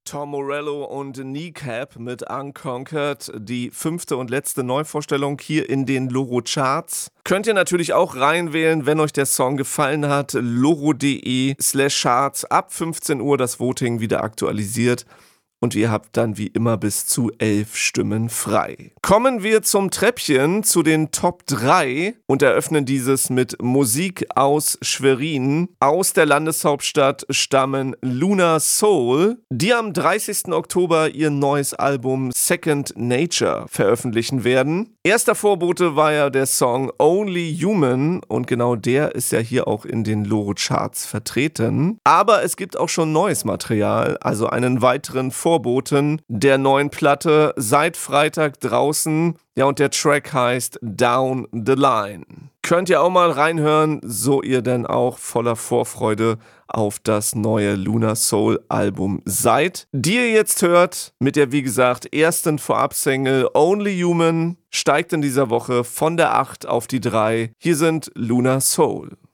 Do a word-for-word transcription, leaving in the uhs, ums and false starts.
Tom Morello und Kneecap mit Unconquered, die fünfte und letzte Neuvorstellung hier in den Loro Charts. Könnt ihr natürlich auch reinwählen, wenn euch der Song gefallen hat. loro.de slash Charts, ab fünfzehn Uhr das Voting wieder aktualisiert. Und ihr habt dann wie immer bis zu elf Stimmen frei. Kommen wir zum Treppchen, zu den Top drei und eröffnen dieses mit Musik aus Schwerin. Aus der Landeshauptstadt stammen Luna Soul, die am dreißigsten Oktober ihr neues Album Second Nature veröffentlichen werden. Erster Vorbote war ja der Song Only Human und genau der ist ja hier auch in den Loro Charts vertreten. Aber es gibt auch schon neues Material, also einen weiteren Vorboten der neuen Platte seit Freitag draußen. Ja, und der Track heißt Down the Line. Könnt ihr auch mal reinhören, so ihr denn auch voller Vorfreude auf das neue Luna Soul Album seid. Die ihr jetzt hört mit der, wie gesagt, ersten Vorab-Single Only Human, steigt in dieser Woche von der acht auf die drei. Hier sind Luna Soul.